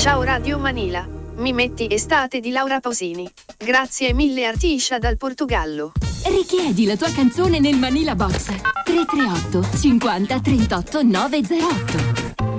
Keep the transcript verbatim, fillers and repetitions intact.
Ciao Radio Manila. Mi metti Estate di Laura Pausini. Grazie mille Artiscia dal Portogallo. Richiedi la tua canzone nel Manila Box tre tre otto cinquanta trentotto novecentotto.